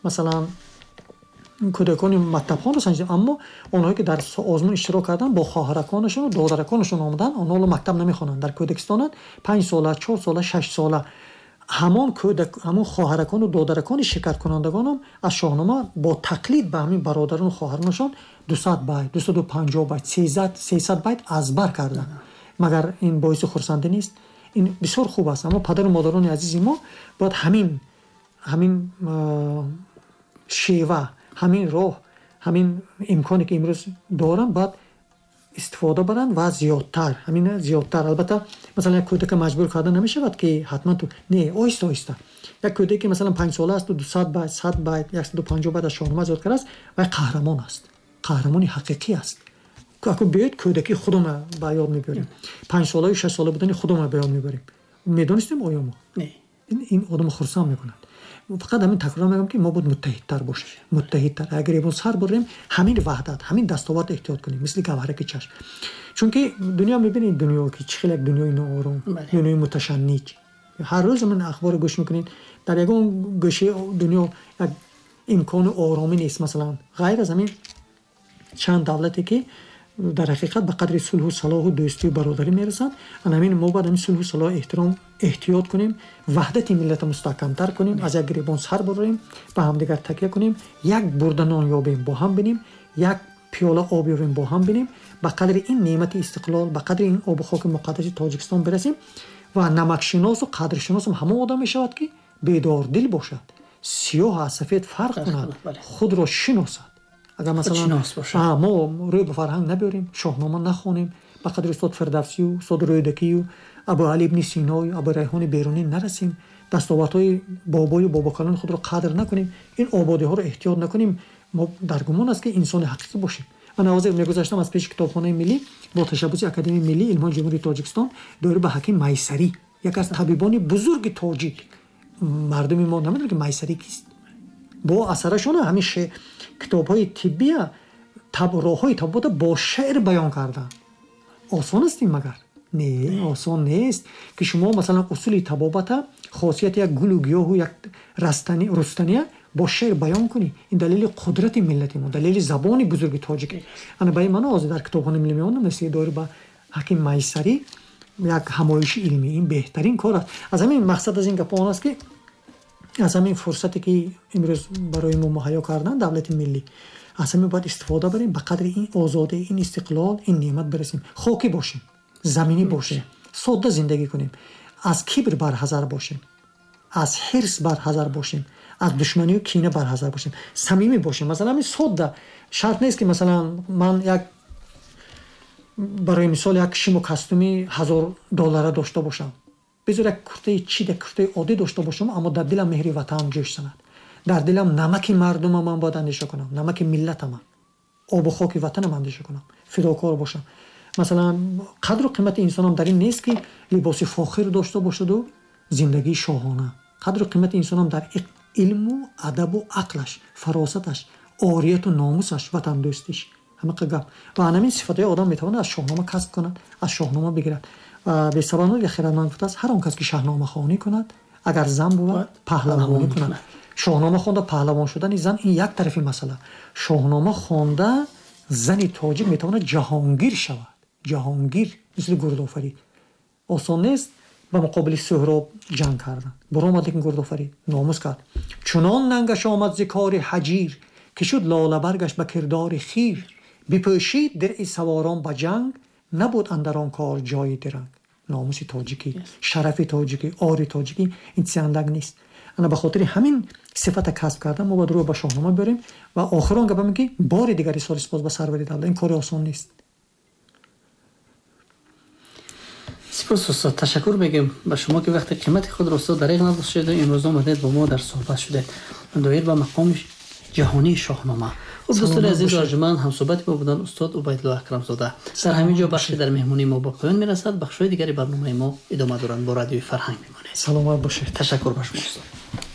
масалан кӯдакони мактабхонро санҷидем, аммо онҳое ки дар озмун иштирок кардан бо хоҳараконашон ва додараконашон омадан, онҳо ҳоло мактаб намехонанд. Дар Кӯдакистонанд 5 сола, 4 сола, 6 сола ҳамон хоҳаракону додаракони шикаркунандагонам аз шоҳнома бо тақлид ба ҳамин бародарону хоҳаронашон 200 байт, 250 байт, 300 байт азбар кардан. Магар ин боиси хурсандӣ нест? ин бисёр хуб аст, аммо падару модарони азизи мо бояд ҳамин шева, ҳамин роҳ, ҳамин имконе ки имрӯз доранд бояд истифода баранд ва зиёдтар, ҳамин зиёдтар. Албатта масалан як кӯдака маҷбур карда намешавад ки ҳатман ту не, оҳиста оҳиста як кӯдаке ки масалан 5 сола аст, 200 байт, 100 байт, 150 байт аз шоҳнома зиёд карда аст, вай қаҳрамон аст, қаҳрамони ҳақиқӣ аст. ако биёед кӯдаки худома ба ёд мебарем, 5 солаю 6 сола будани худома ба ёд мебарем. Медонистем оё мо ин одам хурсанд мекунад. фақат ҳамин такрор мегӯям ки мо бояд муттаҳидтар бошем, муттаҳидтар. Агар ебон сар борем, ҳамин ваҳдат, ҳамин дастовард эҳтиёт кунем, мисли гавҳараки чашм. Чунки дунё мебинед, дунё ки чӣ хел як дунёи ноором, дунёи муташаннич. ҳар рӯз ман ахбор гӯш мекунед, дар ягон гӯшаи дунё як имкони оромӣ нест. Масалан ғайр аз ҳамин чанд давлате ки дар ҳақиқат ба қадри сулҳу салоҳу дӯстию бародарӣ мерасанд, ҳамин мо бояд ҳамин сулҳу салоҳ эҳтиром эҳтиёт кунем, ваҳдати миллата мустаҳкамтар кунем, аз як гиребон сар борем, ба ҳамдигар такя кунем, як бурда нон ёбем, бо ҳам бинем, як пиёла об ёбем, бо ҳам бинем, ба қадри ин неъмати истиқлол, ба қадри ин обу хоки муқаддаси Тоҷикистон бирасем ва намакшиносу қадршиносам ҳамон одам мешавад ки бедордил бошад, сиёҳ аз сафед фарқ кунад, худро шиносад. Агар масалан мо рӯй ба фарҳанг набиёрем, шоҳнома нахонем, ба қадри устод Фирдавсию, устод Рӯйдакию, Абу Али ибни Синою, Абу Райҳони Берунӣ нарасем, дастовардҳои бобою бобокалони худро қадр накунем, ин ободиҳоро эҳтиёт накунем, мо дар гумон аст ки инсони ҳақиқӣ бошем. ман ҳозир мегузаштам аз пеши китобхонаи миллӣ бо ташаббуси Академияи Миллии Илмҳои Ҷумҳурии Тоҷикистон дори ба Ҳаким Майсарӣ, як аз табибони бузурги тоҷик, мардуми мо намедонад ки Майсарӣ кист. бо асарашон ҳамин китобҳои тиббия роҳҳои табобота бо шеър баён карда. осон аст ин магар? Не, осон нест ки шумо масалан усули табобата, хосияти як гулу гиёҳу як рустания бо шеър баён кунӣ. ин далели қудрати миллати мо, далели забони бузурги тоҷик. ана ба ин маъно ҳозир дар китобхонаи миллӣ меондам наси дори ба Ҳаким Майсарӣ як ҳамоиши илмӣ, ин беҳтарин кор аст. аз ҳамин мақсад аз ин гап он аст ки аз ҳамин фурсате ки имрӯз барои мо муҳайё кардан давлати миллӣ, аз ҳамин бояд истифода барем, ба қадри ин озодӣ, ин истиқлол, ин неъмат барасем. хокӣ бошем, заминӣ бошем, содда зиндагӣ кунем, аз кибр барҳазар бошем, аз ҳирс барҳазар бошем, аз душманию кина барҳазар бошем, самимӣ бошем. масалан ҳамин содда шарт нест ки масалан ман як барои мисол як шиму кастуми $1000 дошта бошам. бизор як куртаи чид, як куртаи оддӣ дошта бошам, аммо дар дилам меҳри ватанам ҷӯш санад. дар дилам намаки мардумам ман бояд андеша кунам, намаки миллатам, обу хоки ватанам андеша кунам, фидокор бошам. масалан қадру қимати инсонам дар ин нест ки либоси фохир дошта бошаду зиндагии шоҳона. қадру қимати инсонам дар илму адабу ақлаш, фаросаташ, орияту номусаш, ватандӯстиш. ҳамақа гап ва ҳамин сифатҳои одам метавонад аз шоҳнома касб кунад, аз шоҳнома бигирад. бесабабно хирадманд гуфтааст ҳар он кас ки шаҳномахонӣ кунад, агар зан бувад паҳлавонӣ кунад. шоҳнома хонда паҳлавон шудани зан ин як тарафи масъала. шоҳнома хонда зани тоҷик метавонад ҷаҳонгир шавад. ҷаҳонгир мисли Гурдофарид. осон нест ба муқобили Сӯҳроб ҷанг кардан. баромад лекин Гурдофарид номус кард. чунон нангаш омад зи кори ҳаҷир, ки шуд лолабаргаш ба кирдори хир. бипӯшид диръи саворон ба ҷанг, набуд андар он кор ҷои диранг. номуси тоҷикӣ, шарафи тоҷикӣ, ори тоҷикӣ ин чизи андак нест. ана ба хотири ҳамин сифата касб кардан мо бояд рӯ ба шоҳнома биёрем ва охир он гапам ки бори дигари соли сипос ба сарвари давлат. ин кори осон нест. сипос устод, ташаккур мегӯем ба шумо ки вақти қимати худро устод дариғ надоштед ва имрӯз омадед бо мо дар суҳбат шудед доир ба мақоми ҷаҳонии шоҳнома. дӯстони азизу арҷуманд, ҳамсӯҳбати мо буданд устод Убайдулло Акрамзода. дар ҳамин ҷо бахши дар меҳмонии мо ба поён мерасад. бахшҳои дигари барномаи мо идома доранд. бо радиои Фарҳанг мемонед. саломат бошед. ташаккур ба шумо устод.